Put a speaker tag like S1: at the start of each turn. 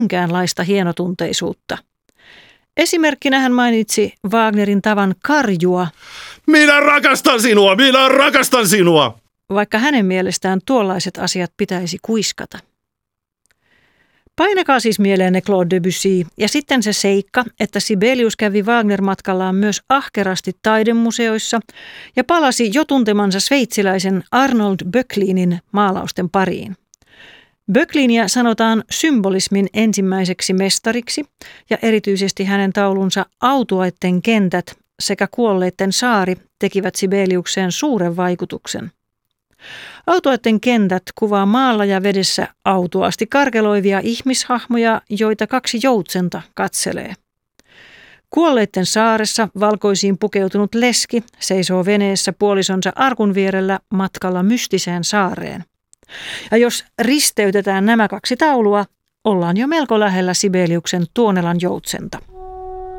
S1: minkäänlaista hienotunteisuutta. Esimerkkinä hän mainitsi Wagnerin tavan karjua.
S2: Minä rakastan sinua, minä rakastan sinua!
S1: Vaikka hänen mielestään tuollaiset asiat pitäisi kuiskata. Painakaa siis mieleenne Claude Debussy ja sitten se seikka, että Sibelius kävi Wagner-matkallaan myös ahkerasti taidemuseoissa ja palasi jo tuntemansa sveitsiläisen Arnold Böcklinin maalausten pariin. Böcklinia sanotaan symbolismin ensimmäiseksi mestariksi ja erityisesti hänen taulunsa Autuaitten kentät sekä Kuolleitten saari tekivät Sibeliukseen suuren vaikutuksen. Autuaitten kentät kuvaa maalla ja vedessä autuaasti karkeloivia ihmishahmoja, joita kaksi joutsenta katselee. Kuolleitten saaressa valkoisiin pukeutunut leski seisoo veneessä puolisonsa arkun vierellä matkalla mystiseen saareen. Ja jos risteytetään nämä kaksi taulua, ollaan jo melko lähellä Sibeliuksen Tuonelan joutsenta.